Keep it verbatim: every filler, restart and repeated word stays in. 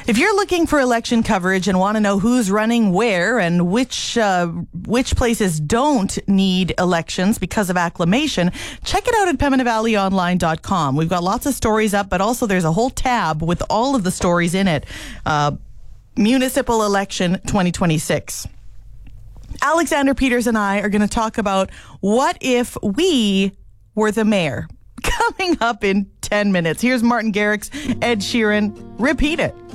If you're looking for election coverage and want to know who's running where and which uh, which places don't need elections because of acclamation, check it out at pembina valley online dot com. We've got lots of stories up, but also there's a whole tab with all of the stories in it. Uh, Municipal election twenty twenty-six. Alexander Peters and I are going to talk about what if we were the mayor. Coming up in ten minutes. Here's Martin Garrix, Ed Sheeran. Repeat it.